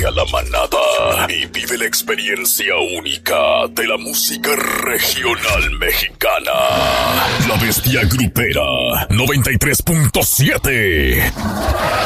a la manada y vive la experiencia única de la música regional mexicana. La Bestia Grupera 93.7.